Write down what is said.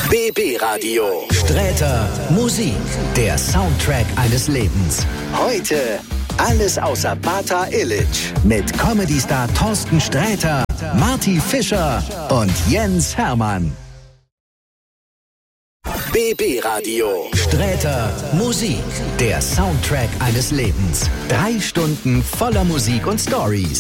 BB Radio. Sträter Musik, der Soundtrack eines Lebens. Heute alles außer Bata Illich. Mit Comedy-Star Thorsten Sträter, Marty Fischer und Jens Hermann. BB Radio. Sträter Musik, der Soundtrack eines Lebens. 3 Stunden voller Musik und Stories.